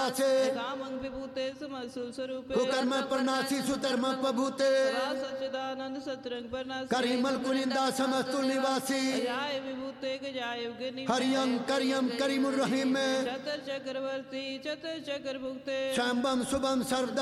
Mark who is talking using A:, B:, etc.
A: कामं विभूते स्वरूपे
B: कुकर्म प्रणासी सुधर्म प्रभूते
A: सच्चिदानंद सतरंग प्रणासी
B: करिमल कुनिंदा समस्तु निवासी
A: जाय विभूते जाय
B: हरियं करियम करीमुर रहीम
A: चतर चक्रवर्ती चतर चक्र भुक्ते
B: शंभम शुभम सर्वदा